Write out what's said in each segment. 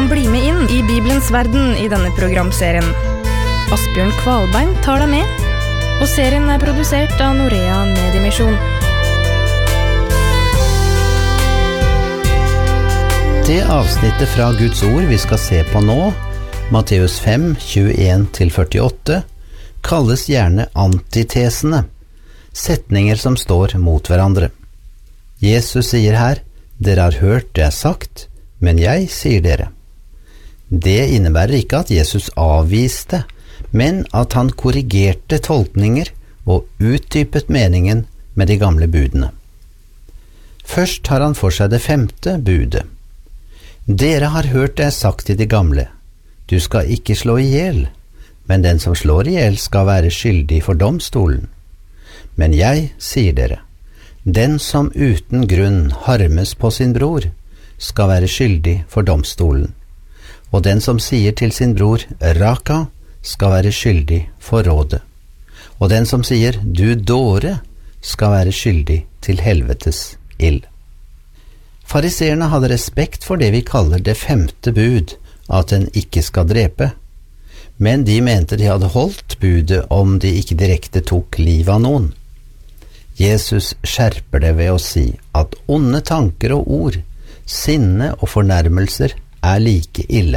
kan bli med inn I Bibelens verden I denne programserien. Asbjørn Kvalbein tar deg med, og serien produsert av Norea Mediemisjon. Det avsnittet fra Guds ord vi skal se på nå, Matteus 5, 21-48, kalles gjerne antitesene, setninger som står mot hverandre. Jesus sier her, dere har hørt det sagt, men jeg sier dere. Det innebærer ikke at Jesus avviste, men at han korrigerte tolkninger og utdypet meningen med de gamle budene. Først har han for seg det 5. budet. Dere har hørt det sagt til de gamle, du skal ikke slå ihjel, men den som slår ihjel skal være skyldig for domstolen. Men jeg sier dere, den som uten grunn harmes på sin bror, skal være skyldig for domstolen. Og den som sier til sin bror, Raka, skal være skyldig for rådet. Og den som sier, du dåre, skal være skyldig til helvetes ild. Fariseerne hadde respekt for det vi kaller det 5. bud, at en ikke skal drepe. Men de mente de hadde holdt budet om de ikke direkte tok livet av noen. Jesus skjerper det ved å si at onde tanker og ord, sinne og fornærmelser like ille.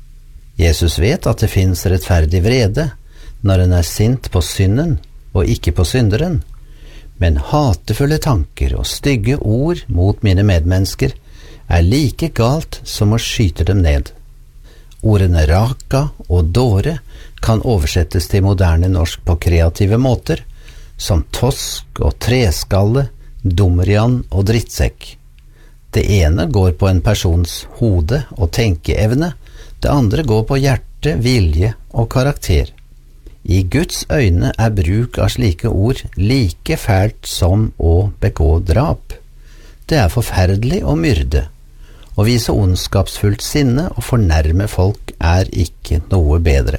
Jesus vet at det finnes rettferdig vrede når en sint på synden og ikke på synderen, men hatefulle tanker og stygge ord mot mine medmennesker like galt som å skyte dem ned. Ordene raka og dåre kan oversettes til moderne norsk på kreative måter, som tosk og treskalle, dummerian og drittsekk. Det ene går på en persons hode og tenkeevne, det andre går på hjerte, vilje og karakter. I Guds øyne bruk av slike ord like fælt som å begå drap. Det forferdelig å myrde. Å vise ondskapsfullt sinne og fornærme folk ikke noe bedre.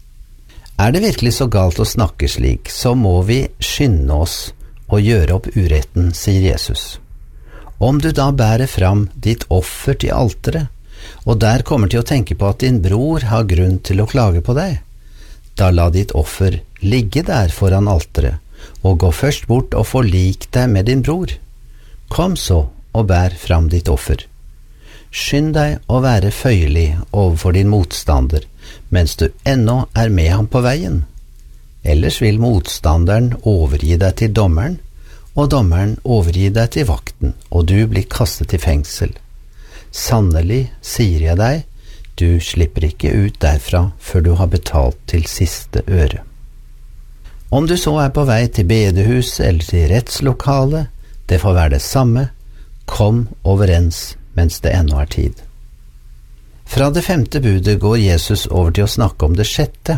Det virkelig så galt å snakke slik, så må vi skynde oss og gjøre opp uretten, sier Jesus. Om du da bærer fram ditt offer til alteret, og der kommer til å tenke på at din bror har grunn til å klage på deg, da la ditt offer ligge der foran alteret, og gå først bort og forlik deg med din bror. Kom så og bær fram ditt offer. Skynd deg å være føyelig overfor din motstander, mens du ennå med ham på veien. Ellers vil motstanderen overgi deg til dommeren, og dommeren overgi deg til vakten, og du blir kastet i fengsel. Sannelig, sier jeg deg, du slipper ikke ut derfra før du har betalt til siste øre. Om du så på vei til bedehus eller til rettslokale, det får være det samme, kom overens mens det ennå tid. Fra det 5. budet går Jesus over til å snakke om det 6.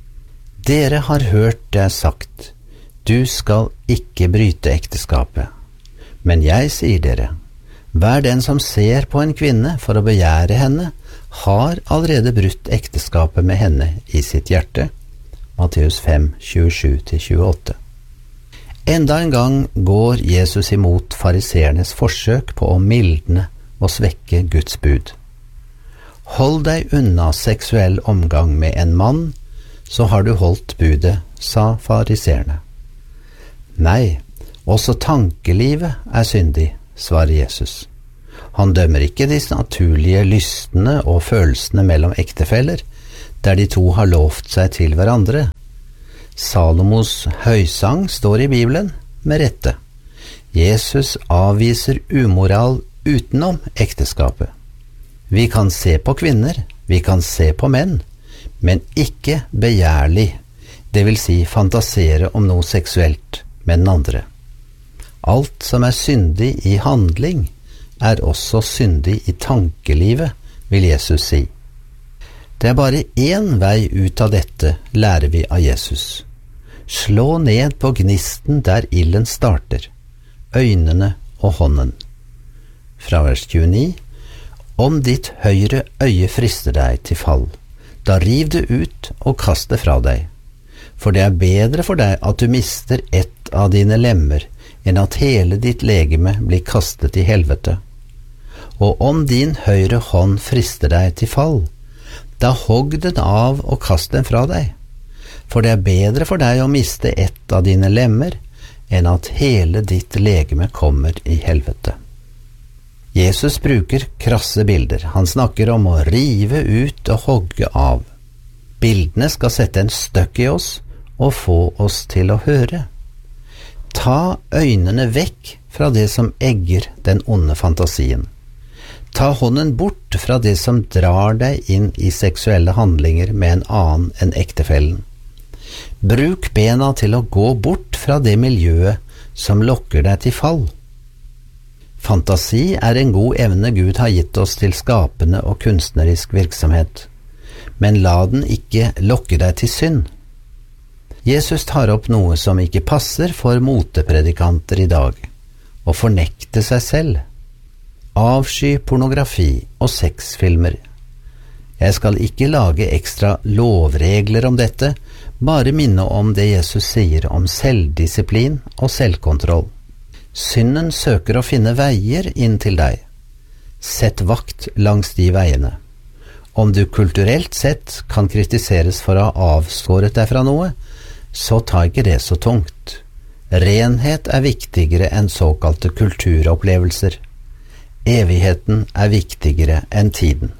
Dere har hørt det sagt, du skal ikke bryte ekteskapet. Men jeg sier dere, hver den som ser på en kvinne for å begjære henne, har allerede brutt ekteskapet med henne i sitt hjerte. Matteus 5, 27-28. Enda en gang går Jesus imot fariseernes forsøk på å mildne og svekke Guds bud. Hold deg unna seksuell omgang med en mann, så har du holdt budet, sa fariseerne. Nei, også tankelivet syndig, svarer Jesus. Han dømmer ikke de naturlige lystene og følelsene mellom ektefeller, der de to har lovt seg til hverandre. Salomos høysang står i Bibelen med rette. Jesus avviser umoral utenom ekteskapet. Vi kan se på kvinner, vi kan se på menn, men ikke begjærlig, det vil si fantasere om noe seksuelt med den andre. Alt som syndig i handling, også syndig i tankelivet, vil Jesus si. Det bare én vei ut av dette, lærer vi av Jesus. Slå ned på gnisten der ilden starter, øynene og hånden. Fra vers 29. Om ditt høyre øye frister deg til fall, da riv det ut og kast det fra deg. For det bedre for deg at du mister ett av dine lemmer, enn at hele ditt legeme blir kastet i helvete. Og om din høyre hånd frister deg til fall, da hogg den av og kast den fra deg, for det er bedre for deg å miste ett av dine lemmer, enn at hele ditt legeme kommer i helvete. Jesus bruker krasse bilder. Han snakker om å rive ut og hogge av. Bildene skal sette en støkk i oss og få oss til å høre. Ta øynene vekk fra det som egger den onde fantasien. Ta hånden bort fra det som drar deg inn i seksuelle handlinger med en annen enn ektefellen. Bruk bena til å gå bort fra det miljøet som lokker deg til fall. Fantasi er en god evne Gud har gitt oss til skapende og kunstnerisk virksomhet, men la den ikke lokke deg til synd. Jesus tar opp noe som ikke passer for motepredikanter i dag, å fornekte seg selv. Avsky pornografi og sexfilmer. Jeg skal ikke lage ekstra lovregler om dette, bare minne om det Jesus sier om selvdisiplin og selvkontroll. Synden søker å finne veier inn til deg. Sett vakt langs de veiene. Om du kulturelt sett kan kritiseres for å ha avskåret deg fra noe, så ta ikke det så tungt. Renhet er viktigere enn såkalte kulturopplevelser. Evigheten er viktigere enn tiden.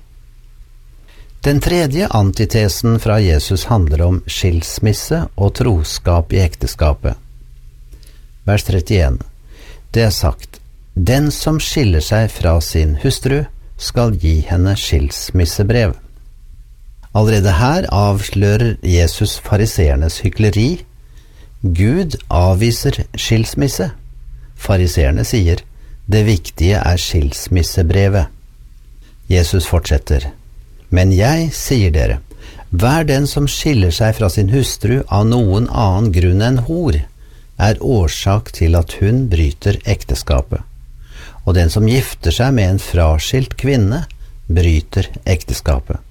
Den tredje antitesen fra Jesus handler om skilsmisse og troskap i ekteskapet. Vers 31. Det er sagt, den som skiller seg fra sin hustru skal gi henne skilsmissebrev. Allerede her avslører Jesus fariseernes hykleri. Gud avviser skilsmisse. Fariseerne sier, det viktige er skilsmissebrevet. Jesus fortsetter, men jeg sier dere, hver den som skiller seg fra sin hustru av noen annen grunn enn hor, er årsak til at hun bryter ekteskapet. Og den som gifter seg med en fraskilt kvinne, bryter ekteskapet.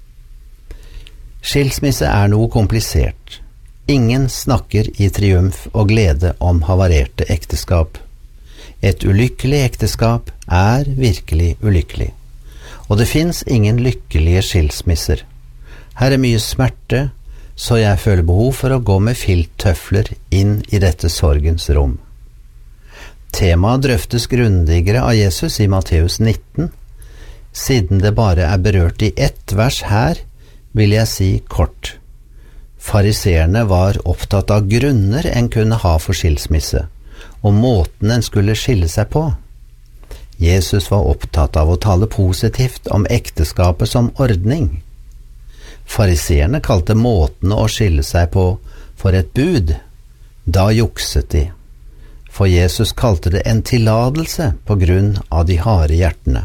Skilsmisse er noe komplisert. Ingen snakker i triumf og glede om havarerte ekteskap. Et ulykkelig ekteskap er virkelig ulykkelig. Og det finnes ingen lykkelige skilsmisser. Her er mye smerte, så jeg føler behov for å gå med filttøfler inn i dette sorgens rom. Temaet drøftes grundigere av Jesus i Matteus 19. Siden det bare er berørt i ett vers her, vil jeg si kort. Fariseerne var opptatt av grunner en kunne ha for skilsmisse, og måten en skulle skille seg på. Jesus var opptatt av å tale positivt om ekteskapet som ordning. Fariseerne kalte måten å skille seg på for et bud. Da jukset de. For Jesus kalte det en tilladelse på grunn av de harde hjertene.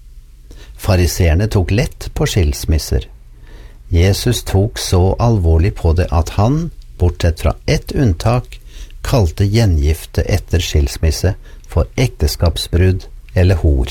Fariseerne tok lett på skilsmisser. Jesus tok så alvorlig på det at han, bortsett fra ett unntak, kalte gjengifte etter skilsmisse for ekteskapsbrudd eller hor.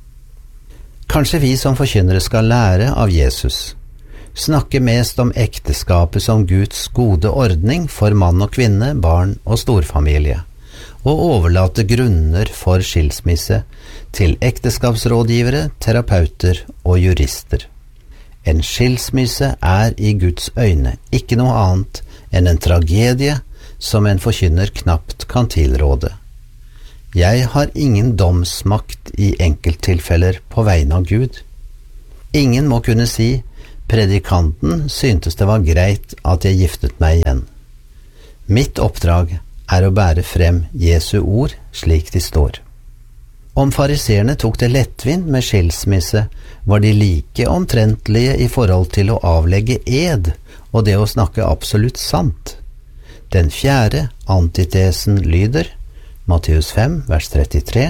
Kanskje vi som forkynnere skal lære av Jesus, snakke mest om ekteskapet som Guds gode ordning for mann og kvinne, barn og storfamilie, og overlate grunner for skilsmisse til ekteskapsrådgivere, terapeuter og jurister. En skilsmisse er i Guds øyne ikke noe annet enn en tragedie som en forkynner knapt kan tilråde. Jeg har ingen domsmakt i enkelttilfeller på vegne av Gud. Ingen må kunne si, predikanten syntes det var greit at jeg giftet meg igjen. Mitt oppdrag er å bære frem Jesu ord slik de står. Om fariseerne tok det lettvint med skilsmisse, var de like omtrentlige i forhold til å avlegge ed og det å snakke absolutt sant. Den fjerde antitesen lyder, Matteus 5, vers 33.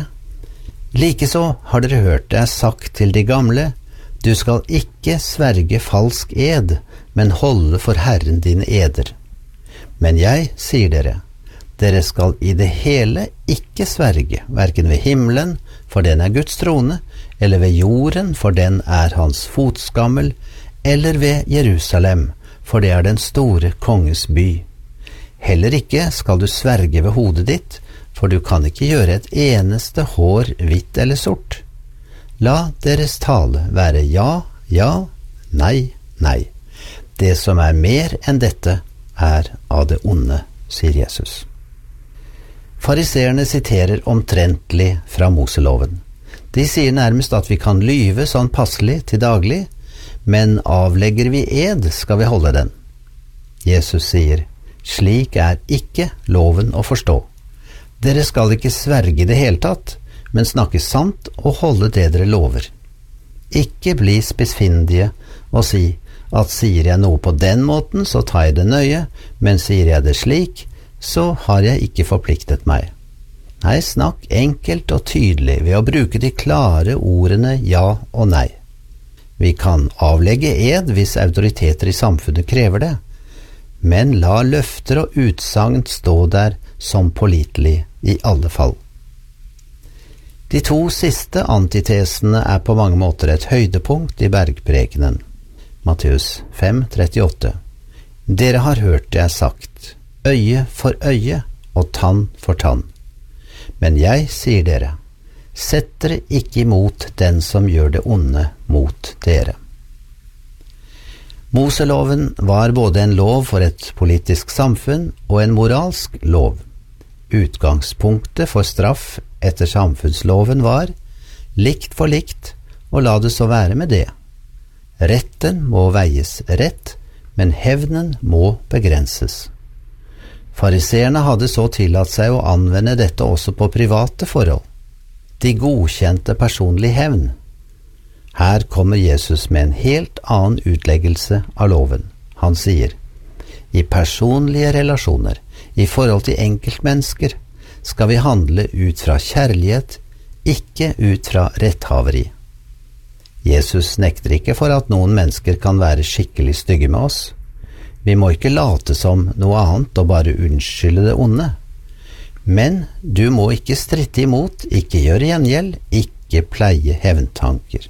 Likeså har dere hørt det er sagt til de gamle, du skal ikke sverge falsk ed, men holde for Herren dine eder. Men jeg sier dere, dere skal i det hele ikke sverge, hverken ved himmelen, for den er Guds trone, eller ved jorden, for den er hans fotskammel, eller ved Jerusalem, for det er den store konges by. Heller ikke skal du sverge ved hodet ditt, for du kan ikke gjøre et eneste hår hvitt eller sort. La deres tale være ja, ja, nei, nei. Det som mer enn dette av det onde, sier Jesus. Fariseerne siterer omtrentlig fra Moseloven. De sier nærmest at vi kan lyve sånn passelig til daglig, men avlegger vi ed, skal vi holde den. Jesus sier, slik ikke loven å forstå. Dere skal ikke sverge det hele tatt, men snakke sant og holde det dere lover. Ikke bli spissfindige og si at sier jeg noe på den måten, så tar jeg det nøye, men sier jeg det slik, så har jeg ikke forpliktet meg. Nei, snakk enkelt og tydelig ved å bruke de klare ordene ja og nei. Vi kan avlegge ed hvis autoriteter i samfunnet krever det, men la løfter og utsagn stå der som pålitelig i alle fall. De 2 siste antitesene på mange måter et høydepunkt i bergprekenen. Matteus 5:38. Dere har hørt det sagt, øye for øye og tann for tann. Men jeg sier dere, sett dere ikke imot den som gjør det onde mot dere. Moseloven var både en lov for et politisk samfunn og en moralsk lov. Utgangspunktet for straff etter samfunnsloven var likt for likt, og la det så være med det. Retten må veies rett, men hevnen må begrenses. Fariseerne hadde så tillatt seg å anvende dette også på private forhold. De godkjente personlig hevn. Her kommer Jesus med en helt annen utleggelse av loven. Han sier, i personlige relasjoner, i forhold til enkeltmennesker, skal vi handle ut fra kjærlighet, ikke ut fra retthaveri. Jesus nekter ikke for at noen mennesker kan være skikkelig stygge med oss. Vi må ikke late som noe annet og bare unnskylde det onde. Men du må ikke stritte imot, ikke gjøre gjengjeld, ikke pleie hevntanker.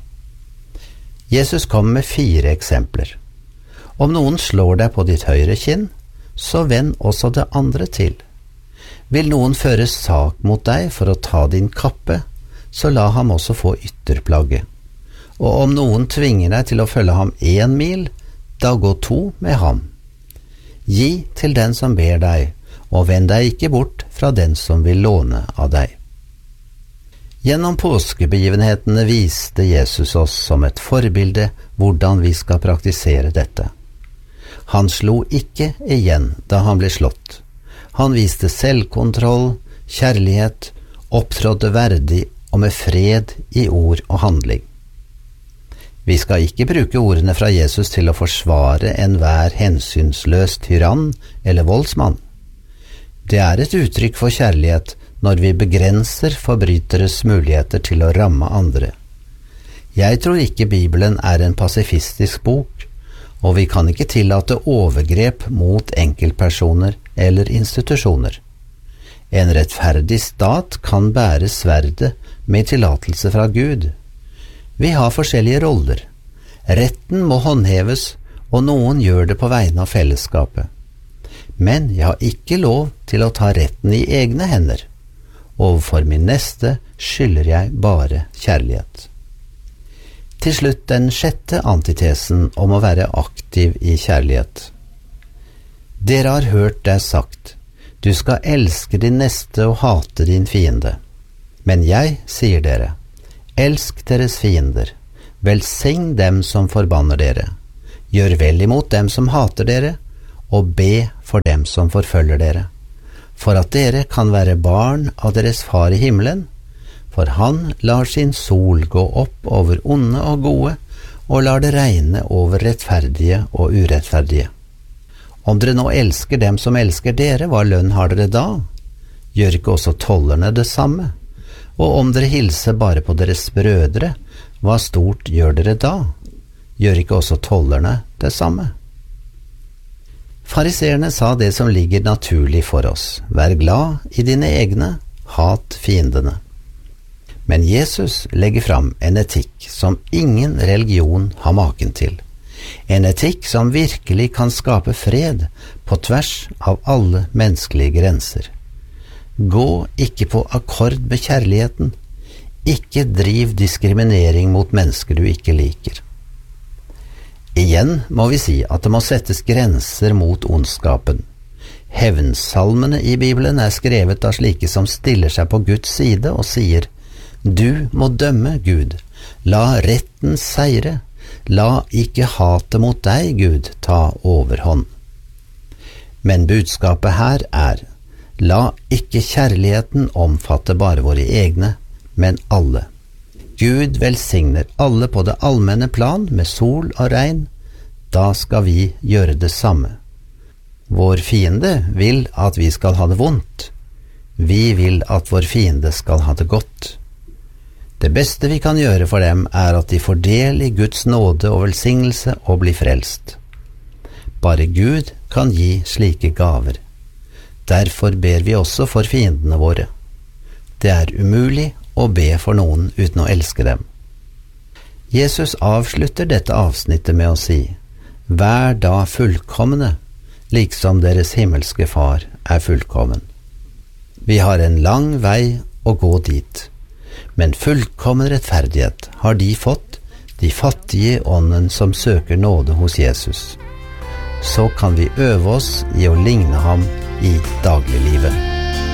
Jesus kom med 4 eksempler. Om noen slår deg på ditt høyre kinn, så vend også det andre til. Vil noen føre sak mot deg for å ta din kappe, så la ham også få ytterplagget. Og om noen tvinger deg til å følge ham 1 mil, da gå 2 med ham. Gi til den som ber deg, og vend deg ikke bort fra den som vil låne av deg. Gjennom påskebegivenhetene viste Jesus oss som et forbilde hvordan vi skal praktisere dette. Han slo ikke igjen da han ble slått. Han viste selvkontroll, kjærlighet, opptrådte verdig og med fred i ord og handling. Vi skal ikke bruke ordene fra Jesus til å forsvare enhver hensynsløs tyrann eller voldsmann. Det et uttrykk for kjærlighet når vi begrenser forbryteres muligheter til å ramme andre. Jeg tror ikke Bibelen en pasifistisk bok, og vi kan ikke tillate overgrep mot enkeltpersoner eller institusjoner. En rettferdig stat kan bære sverdet med tillatelse fra Gud. Vi har forskjellige roller. Retten må håndheves, og noen gjør det på vegne av fellesskapet. Men jeg har ikke lov til å ta retten i egne hender. Overfor min neste skylder jeg bare kjærlighet. Til slutt den 6. antitesen om å være aktiv i kjærlighet. Dere har hørt det sagt, du skal elske din neste og hate din fiende. Men jeg sier dere, elsk deres fiender, velsign dem som forbanner dere, gjør vel imot dem som hater dere, og be for dem som forfølger dere, for at dere kan være barn av deres far i himmelen, for han lar sin sol gå opp over onde og gode, og lar det regne over rettferdige og urettferdige. Om dere nå elsker dem som elsker dere, hva lønn har dere da? Gjør ikke også tollerne det samme? Og om dere hilser bare på deres brødre, hva stort gjør dere da? Gjør ikke også tollerne det samme? Fariseerne sa det som ligger naturlig for oss. Vær glad i dine egne, hat fiendene. Men Jesus legger fram en etikk som ingen religion har maken til. En etikk som virkelig kan skape fred på tvers av alle menneskelige grenser. Gå ikke på akkord med kjærligheten. Ikke driv diskriminering mot mennesker du ikke liker. Igjen må vi si at det må settes grenser mot ondskapen. Hevnsalmene i Bibelen skrevet av slike som stiller seg på Guds side og sier: Du må dømme, Gud, la retten seire, la ikke hatet mot deg, Gud, ta overhånd. Men budskapet her la ikke kjærligheten omfatte bare våre egne, men alle. Gud velsigner alle på det allmenne plan med sol og regn, da skal vi gjøre det samme. Vår fiende vil at vi skal ha det vondt. Vi vil at vår fiende skal ha det godt. Det beste vi kan gjøre for dem at de får del i Guds nåde og velsignelse og blir frelst. Bare Gud kan gi slike gaver. Derfor ber vi også for fiendene våre. Det umulig å be for noen uten å elske dem. Jesus avslutter dette avsnittet med å si: Vær da fullkomne, liksom deres himmelske far fullkommen. Vi har en lang vei å gå dit, men fullkommen rettferdighet har de fått, de fattige i ånden som søker nåde hos Jesus. Så kan vi øve oss i å ligne ham i dagliglivet.